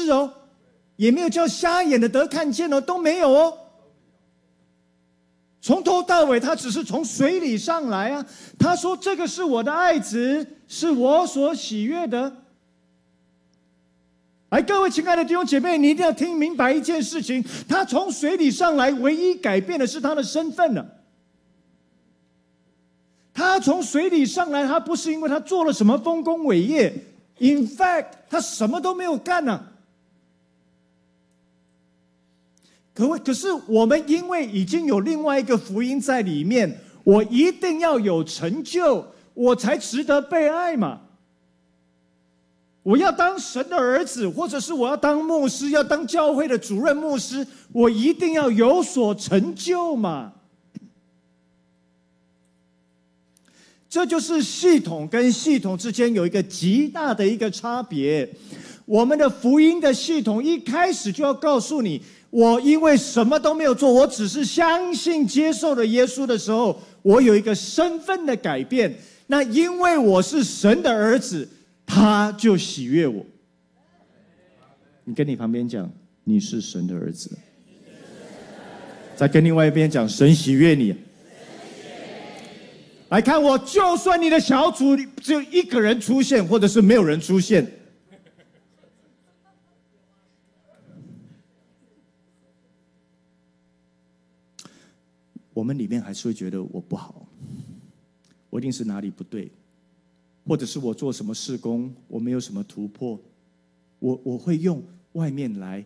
治哦，也没有叫瞎眼的得看见哦，都没有哦。从头到尾，他只是从水里上来啊。他说：“这个是我的爱子，是我所喜悦的。”来，各位亲爱的弟兄姐妹，你一定要听明白一件事情：他从水里上来，唯一改变的是他的身份了。他从水里上来，他不是因为他做了什么丰功伟业 ，in fact， 他什么都没有干呢。可是我们因为已经有另外一个福音在里面，我一定要有成就，我才值得被爱嘛。我要当神的儿子，或者是我要当牧师，要当教会的主任牧师，我一定要有所成就嘛。这就是系统跟系统之间有一个极大的一个差别。我们的福音的系统一开始就要告诉你，我因为什么都没有做，我只是相信接受了耶稣的时候，我有一个身份的改变。那因为我是神的儿子，他就喜悦我。你跟你旁边讲，你是神的儿子。再跟另外一边讲，神喜悦你。来看我，就算你的小组里只有一个人出现，或者是没有人出现，我们里面还是会觉得我不好，我一定是哪里不对，或者是我做什么事工我没有什么突破，我会用外面来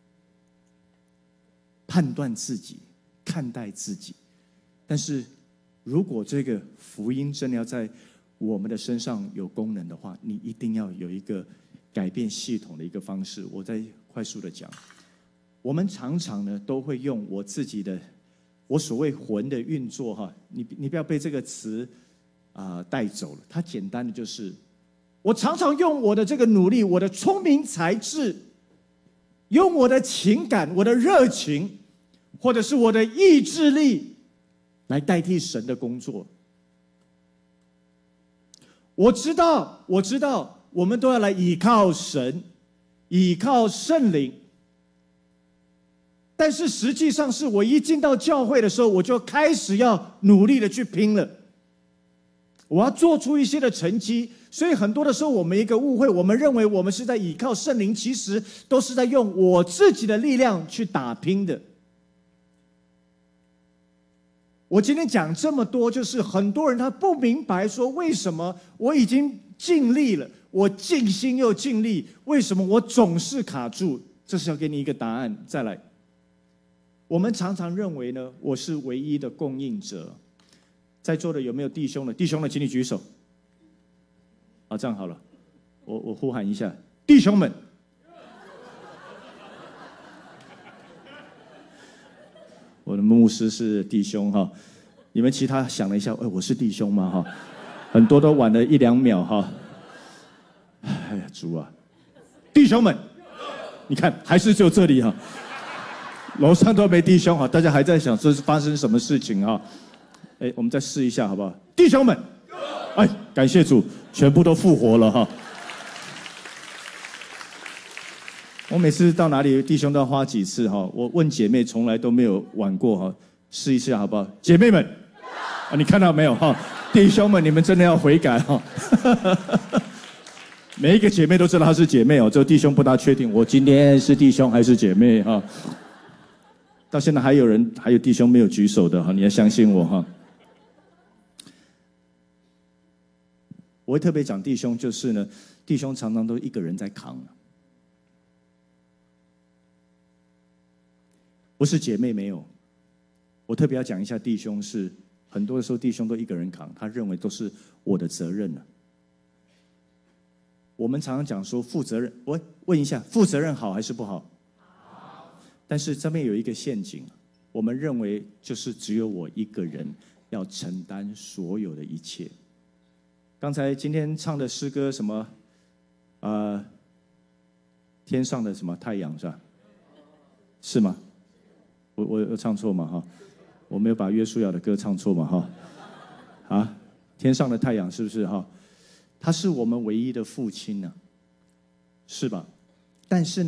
判断自己，看待自己。但是如果这个福音真的要在我们的身上有功能的话，你一定要有一个改变系统的一个方式。我再快速的讲，我们常常呢都会用我自己的，我所谓魂的运作哈，你不要被这个词带走了。它简单的就是，我常常用我的这个努力，我的聪明才智，用我的情感、我的热情，或者是我的意志力，来代替神的工作。我知道，我们都要来倚靠神，倚靠圣灵。但是实际上是我一进到教会的时候，我就开始要努力的去拼了。我要做出一些的成绩，所以很多的时候我们一个误会，我们认为我们是在倚靠圣灵，其实都是在用我自己的力量去打拼的。我今天讲这么多，就是很多人他不明白说，为什么我已经尽力了，我尽心又尽力，为什么我总是卡住？这是要给你一个答案。再来，我们常常认为呢，我是唯一的供应者。在座的有没有弟兄的？弟兄的，请你举手。好，这样好了，我呼喊一下，弟兄们。我的牧师是弟兄哈，你们其他想了一下，我是弟兄吗哈？很多都晚了1-2秒哈。哎呀，主啊，弟兄们，你看还是只有这里哈，楼上都没弟兄哈，大家还在想这是发生什么事情哈？我们再试一下好不好？弟兄们，感谢主，全部都复活了哈。我每次到哪里，弟兄都要花几次哈。我问姐妹，从来都没有晚过哈。试一下好不好？姐妹们，你看到没有哈？弟兄们，你们真的要悔改哈。每一个姐妹都知道她是姐妹哦，只有弟兄不大确定，我今天是弟兄还是姐妹哈。到现在还有弟兄没有举手的哈，你要相信我哈。我会特别讲弟兄，就是呢，弟兄常常都一个人在扛。不是姐妹没有，我特别要讲一下弟兄，是很多的时候弟兄都一个人扛，他认为都是我的责任了。我们常常讲说负责任，我问一下，负责任好还是不好？好。但是这边有一个陷阱，我们认为就是只有我一个人要承担所有的一切。刚才今天唱的诗歌什么？天上的什么太阳是吧？是吗？我有唱错吗？哈，我没有把约书亚的歌唱错嘛？哈，天上的太阳是不是哈？他是我们唯一的父亲呢，是吧？但是呢？